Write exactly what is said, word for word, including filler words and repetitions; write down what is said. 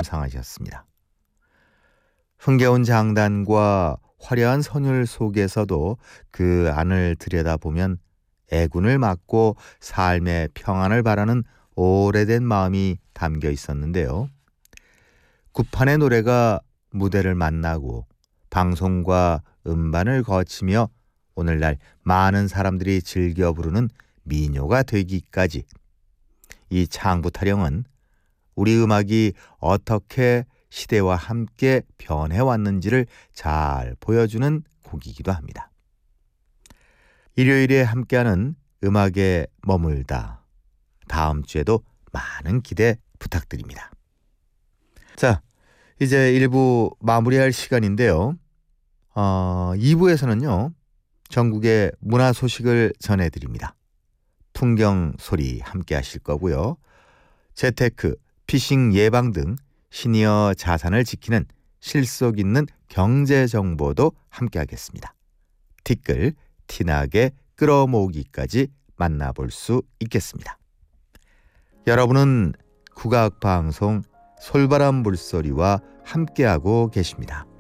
감상하셨습니다. 흥겨운 장단과 화려한 선율 속에서도 그 안을 들여다보면 애군을 막고 삶의 평안을 바라는 오래된 마음이 담겨 있었는데요. 구판의 노래가 무대를 만나고 방송과 음반을 거치며 오늘날 많은 사람들이 즐겨 부르는 민요가 되기까지 이 창부타령은 우리 음악이 어떻게 시대와 함께 변해왔는지를 잘 보여주는 곡이기도 합니다. 일요일에 함께하는 음악에 머물다. 다음 주에도 많은 기대 부탁드립니다. 자, 이제 일 부 마무리할 시간인데요. 어, 이 부에서는요. 전국의 문화 소식을 전해드립니다. 풍경 소리 함께 하실 거고요. 재테크, 피싱 예방 등 시니어 자산을 지키는 실속 있는 경제 정보도 함께 하겠습니다. 티끌, 티나게 끌어모으기까지 만나볼 수 있겠습니다. 여러분은 국악방송 솔바람 물소리와 함께하고 계십니다.